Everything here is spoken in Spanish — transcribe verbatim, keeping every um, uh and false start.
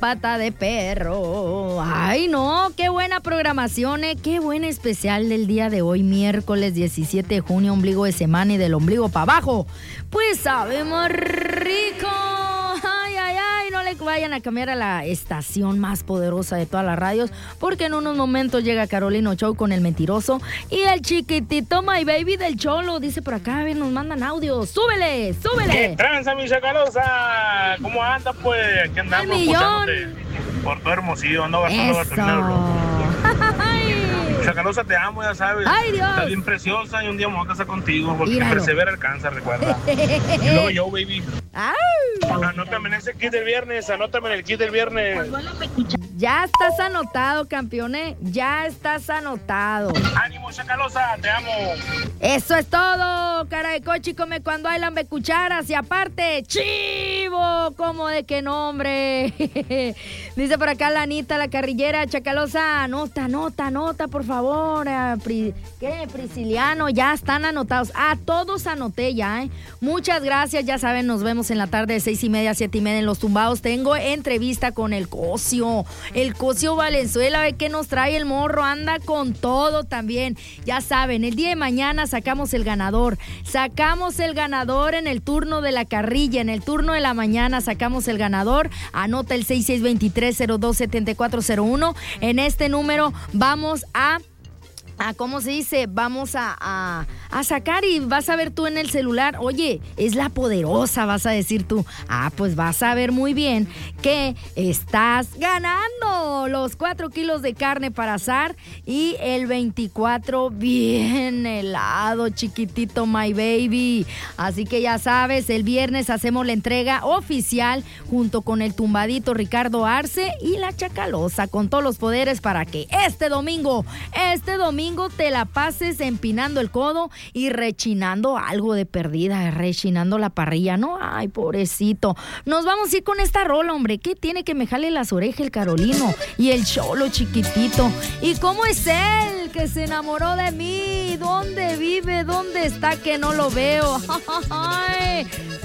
pata de perro. Ay, no, qué buena programación, eh. Qué buen especial del día de hoy, miércoles diecisiete de junio, ombligo de semana y del ombligo para abajo. Pues sabemos rico. Ay, ay, ay, no le vayan a cambiar a la estación más poderosa de todas las radios, porque en unos momentos llega Carolino Show con el mentiroso y el chiquitito My Baby del Cholo. Dice por acá, a ver, nos mandan audio. ¡Súbele, súbele! ¿Qué tranza, mi Chacalosa? ¿Cómo anda, pues? Aquí andamos escuchándote por tu Hermosillo, ando gastando gasolina. Chacalosa, te amo, ya sabes. ¡Ay, Dios! Estás bien preciosa y un día me voy a casar contigo, porque Míralo. persevera alcanza, recuerda. Y luego yo, baby. ¡Ay! Anótame en ese kit del viernes, anótame en el kit del viernes. Ya estás anotado, campeone. Ya estás anotado. ¡Ánimo, Chacalosa! ¡Te amo! Eso es todo, cara de coche, come cuando hay lambe cucharas. Y aparte, chivo, como de qué nombre. Dice por acá la Anita, la carrillera. Chacalosa, anota, anota, anota, por favor. A Pri, ¿Qué? Prisciliano, ya están anotados. A todos anoté ya, ¿eh? Muchas gracias, ya saben, nos vemos en la tarde de seis y media a siete y media en Los Tumbados. Tengo entrevista con el Cocio. El Cocio Valenzuela, ve que nos trae el morro, anda con todo también. Ya saben, el día de mañana sacamos el ganador. Sacamos el ganador en el turno de la carrilla, en el turno de la mañana sacamos el ganador. Anota el seis seis dos tres cero dos siete cuatro cero uno. En este número vamos a... Ah, ¿cómo se dice? Vamos a, a, a sacar y vas a ver tú en el celular, oye, es la poderosa, vas a decir tú. Ah, pues vas a ver muy bien que estás ganando los cuatro kilos de carne para asar y el veinticuatro bien helado, chiquitito My Baby. Así que ya sabes, el viernes hacemos la entrega oficial junto con el tumbadito Ricardo Arce y la Chacalosa con todos los poderes para que este domingo, este domingo te la pases empinando el codo y rechinando algo de perdida, rechinando la parrilla, ¿no? Ay, pobrecito. Nos vamos a ir con esta rola, hombre. ¿Qué tiene que me jale las orejas el Carolino y el Cholo chiquitito? ¿Y cómo es él que se enamoró de mí? ¿Dónde vive? ¿Dónde está que no lo veo? Ay,